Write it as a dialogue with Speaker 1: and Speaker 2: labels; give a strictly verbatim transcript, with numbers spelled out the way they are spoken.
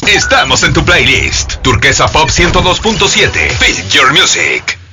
Speaker 1: Estamos en tu playlist. Turquesa Pop ciento dos punto siete. Feel your music.